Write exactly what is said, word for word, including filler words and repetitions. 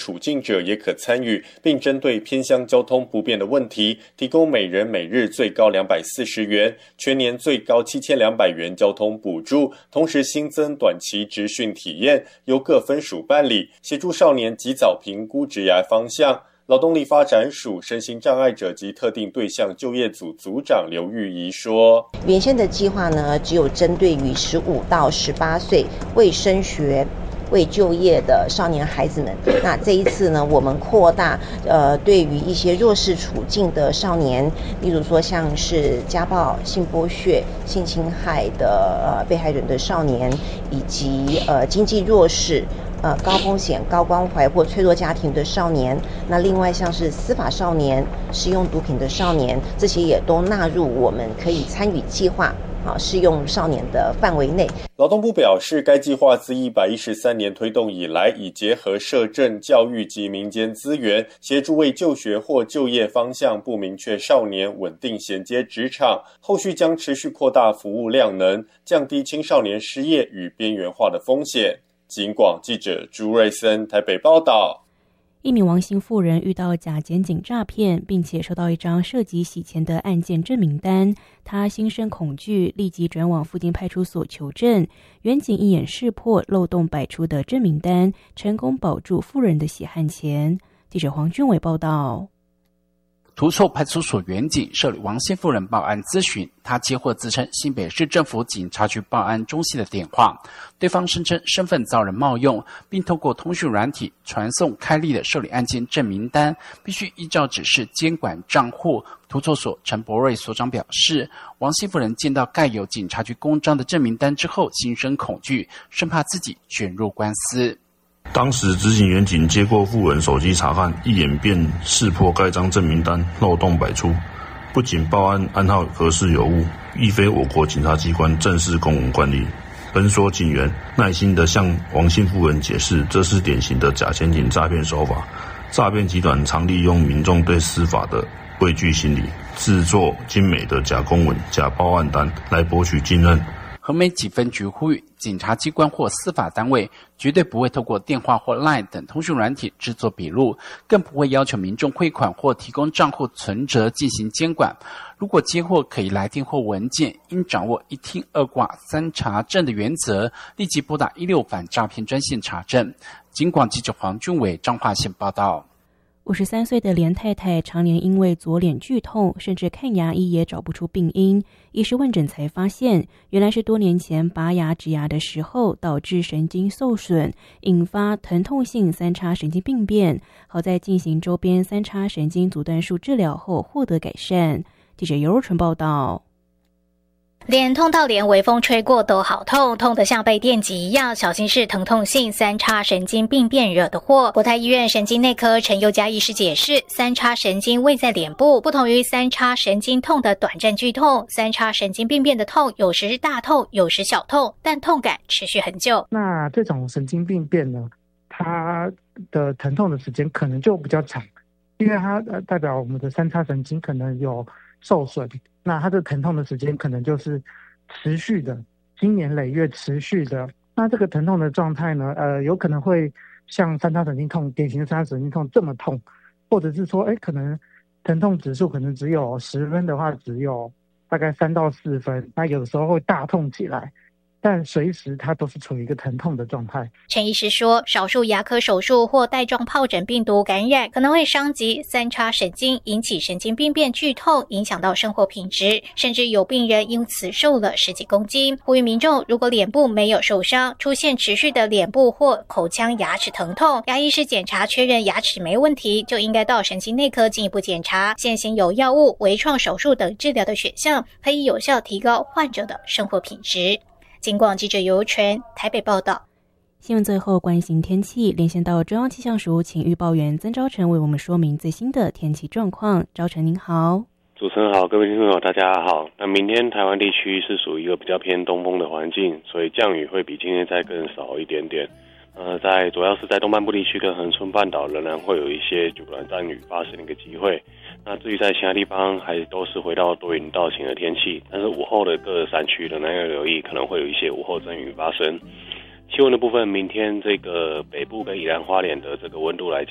处境者也可参与，并针对偏乡交通不便的问题，提供每人每日最高两百四十元，全年最高七千两百元交通补助，同时新增短期职训体验，由各分署办理，协助少年及早评估职业方向。劳动力发展署身心障碍者及特定对象就业组组长刘玉怡说， 原先的计划呢，只有针对于十五到十八岁未升学未就业的少年孩子们，那这一次呢，我们扩大呃，对于一些弱势处境的少年，例如说像是家暴、性剥削、性侵害的呃被害人的少年，以及呃经济弱势。呃，高风险、高关怀或脆弱家庭的少年，那另外像是司法少年、使用毒品的少年，这些也都纳入我们可以参与计划啊适用少年的范围内。 劳动部表示，该计划自一百一十三年推动以来，已结合社政、教育及民间资源，协助为就学或就业方向不明确少年稳定衔接职场。后续将持续扩大服务量能，降低青少年失业与边缘化的风险。警广记者朱瑞森台北报道。 一名王姓妇人遇到假检警诈骗，并且收到一张涉及洗钱的案件证明单，她心生恐惧，立即转往附近派出所求证。员警一眼识破漏洞百出的证明单，成功保住妇人的血汗钱。记者黄俊伟报道。 涂厝派出所员警受理王姓妇人报案咨询，他接获自称新北市政府警察局报案中心的电话，对方声称身份遭人冒用，并透过通讯软体传送开立的受理案件证明单，必须依照指示监管账户。涂厝所陈博瑞所长表示，王姓妇人见到盖有警察局公章的证明单之后，心生恐惧，生怕自己卷入官司。 当时执行员警接过妇人手机查看，一眼便识破该张证明单漏洞百出，不仅报案案号核实有误，亦非我国警察机关正式公文惯例。本所警员耐心地向王姓妇人解释，这是典型的假检警诈骗手法。诈骗集团常利用民众对司法的畏惧心理，制作精美的假公文、假报案单来博取信任。 和美几分局呼吁，检察机关或司法单位绝对不会透过电话或 LINE 等通讯软体制作笔录，更不会要求民众汇款或提供账户存折进行监管。如果接获可疑来电或文件，应掌握一听二挂三查证的原则，立即拨打一六反诈骗专线查证。警广记者黄俊伟彰化县报道。 五十三岁的连太太常年因为左脸剧痛，甚至看牙医也找不出病因。医师问诊才发现，原来是多年前拔牙植牙的时候导致神经受损，引发疼痛性三叉神经病变。好在进行周边三叉神经阻断术治疗后获得改善。记者尤若纯报道。 脸痛到连微风吹过都好痛，痛得像被电击一样，小心是疼痛性三叉神经病变惹的祸。国泰医院神经内科陈宥嘉医师解释，三叉神经位在脸部，不同于三叉神经痛的短暂剧痛，三叉神经病变的痛有时是大痛，有时小痛，但痛感持续很久。 那这种神经病变呢，它的疼痛的时间可能就比较长，因为它呃代表我们的三叉神经可能有受损。那它的疼痛的时间可能就是持续的，经年累月持续的。那这个疼痛的状态呢，呃，有可能会像三叉神经痛，典型的三叉神经痛这么痛，或者是说，哎，可能疼痛指数可能只有十分的话，只有大概三到四分。那有的时候会大痛起来，但随时它都是处于一个疼痛的状态。 陈医师说，少数牙科手术或带状疱疹病毒感染可能会伤及三叉神经，引起神经病变剧痛，影响到生活品质，甚至有病人因此瘦了十几公斤。呼吁民众，如果脸部没有受伤，出现持续的脸部或口腔牙齿疼痛，牙医师检查确认牙齿没问题，就应该到神经内科进一步检查。现行有药物、微创手术等治疗的选项，可以有效提高患者的生活品质。警广记者尤纯台北报道。 新闻最后关心天气，连线到中央气象署，请预报员曾昭成为我们说明最新的天气状况。昭成您好。 主持人好，各位听众朋友大家好。那明天台湾地区是属于一个比较偏东风的环境，所以降雨会比今天再更少一点点。呃，在主要是在东半部地区跟恒春半岛仍然会有一些短暂雨发生的一个机会。那至于在其他地方还都是回到多云到晴的天气，但是午后的各山区仍然要留意，可能会有一些午后阵雨发生。气温的部分，明天这个北部跟宜兰花莲的这个温度来讲，